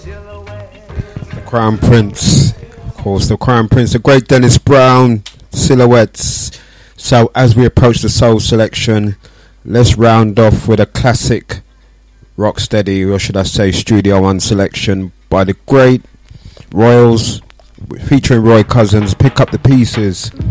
The Crown Prince, of course, the Crown Prince, the great Dennis Brown, Silhouettes. So as we approach the soul selection, let's round off with a classic rocksteady, or should I say Studio One selection by the great Royals, featuring Roy Cousins. Pick Up the Pieces.